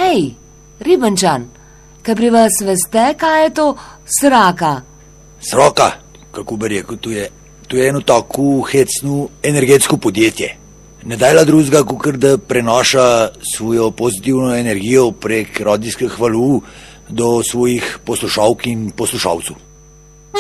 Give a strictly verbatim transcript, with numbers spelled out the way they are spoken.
Ej, Ribenčan, kaj pri vas veste, kaj je to sraka? Sraka, kako bi rekel, to je, to je eno tako hecno energetsko podjetje. Ne dajla drugega, kot da prenaša svojo pozitivno energijo prek radijskih valov do svojih poslušalk in poslušalcev.